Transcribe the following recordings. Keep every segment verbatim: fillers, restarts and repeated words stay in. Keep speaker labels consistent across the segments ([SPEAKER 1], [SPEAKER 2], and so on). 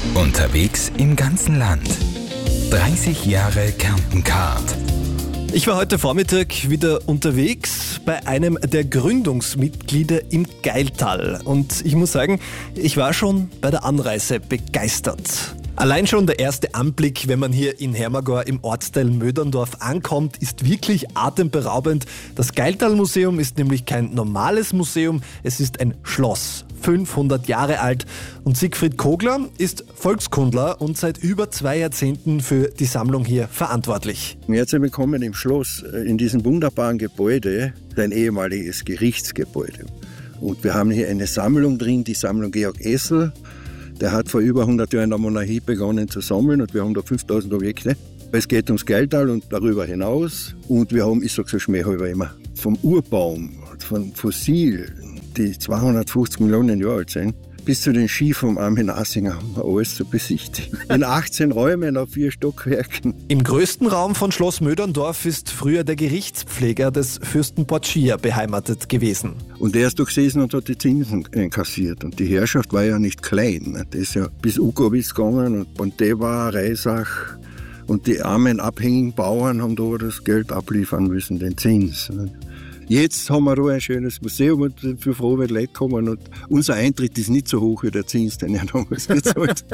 [SPEAKER 1] Unterwegs im ganzen Land. dreißig Jahre Kärnten-Card.
[SPEAKER 2] Ich war heute Vormittag wieder unterwegs bei einem der Gründungsmitglieder im Gailtal. Und ich muss sagen, ich war schon bei der Anreise begeistert. Allein schon der erste Anblick, wenn man hier in Hermagor im Ortsteil Möderndorf ankommt, ist wirklich atemberaubend. Das Gailtal-Museum ist nämlich kein normales Museum, es ist ein Schloss, fünfhundert Jahre alt. Und Siegfried Kogler ist Volkskundler und seit über zwei Jahrzehnten für die Sammlung hier verantwortlich.
[SPEAKER 3] Herzlich willkommen im Schloss, in diesem wunderbaren Gebäude, ein ehemaliges Gerichtsgebäude. Und wir haben hier eine Sammlung drin, die Sammlung Georg Essel. Der hat vor über hundert Jahren in der Monarchie begonnen zu sammeln und wir haben da fünftausend Objekte. Es geht ums Gailtal und darüber hinaus. Und wir haben, ich sage so schmähhalber immer, vom Urbaum, vom Fossil, die zweihundertfünfzig Millionen Jahre alt sind, bis zu den Ski vom Armin Assinger haben wir alles zu besichtigen. In achtzehn Räumen auf vier Stockwerken.
[SPEAKER 2] Im größten Raum von Schloss Möderndorf ist früher der Gerichtspfleger des Fürsten Porcia beheimatet gewesen.
[SPEAKER 3] Und der ist da gesessen und hat die Zinsen kassiert. Und die Herrschaft war ja nicht klein. Das ist ja bis Ugowitz gegangen und Ponteva, Reisach. Und die armen, abhängigen Bauern haben da das Geld abliefern müssen, den Zins. Jetzt haben wir da ein schönes Museum und für froh, wenn Leute kommen. Und unser Eintritt ist nicht so hoch wie der Zins, den er damals gezahlt.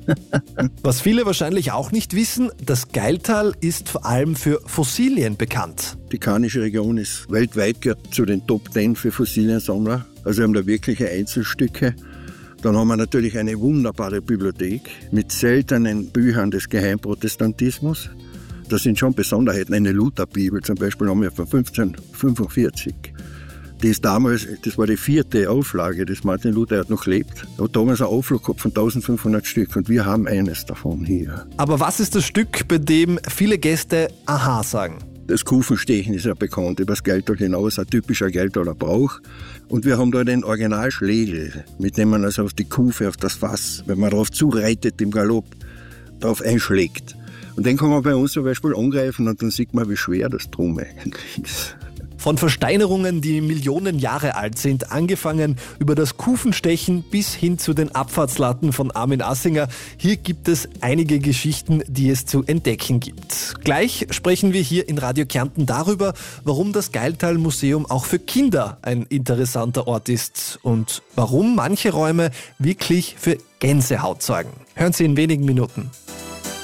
[SPEAKER 2] Was viele wahrscheinlich auch nicht wissen, das Gailtal ist vor allem für Fossilien bekannt.
[SPEAKER 3] Die Karnische Region ist weltweit gehört zu den Top zehn für Fossiliensammler. Also wir haben da wirkliche Einzelstücke. Dann haben wir natürlich eine wunderbare Bibliothek mit seltenen Büchern des Geheimprotestantismus. Das sind schon Besonderheiten. Eine Lutherbibel zum Beispiel haben wir von fünfzehnhundertfünfundvierzig. Die ist damals, das war die vierte Auflage, das Martin Luther hat noch gelebt. Er hat damals eine Auflage gehabt von eintausendfünfhundert Stück und wir haben eines davon hier.
[SPEAKER 2] Aber was ist das Stück, bei dem viele Gäste Aha sagen?
[SPEAKER 3] Das Kufenstechen ist ja bekannt, über das Gailtal hinaus, ein typischer Gailtaler Brauch. Und wir haben da den Originalschlegel, mit dem man also auf die Kufe, auf das Fass, wenn man darauf zureitet im Galopp, darauf einschlägt. Und den kann man bei uns zum Beispiel angreifen und dann sieht man, wie schwer das drum eigentlich ist.
[SPEAKER 2] Von Versteinerungen, die Millionen Jahre alt sind, angefangen über das Kufenstechen bis hin zu den Abfahrtslatten von Armin Assinger. Hier gibt es einige Geschichten, die es zu entdecken gibt. Gleich sprechen wir hier in Radio Kärnten darüber, warum das Gailtal-Museum auch für Kinder ein interessanter Ort ist und warum manche Räume wirklich für Gänsehaut sorgen. Hören Sie in wenigen Minuten.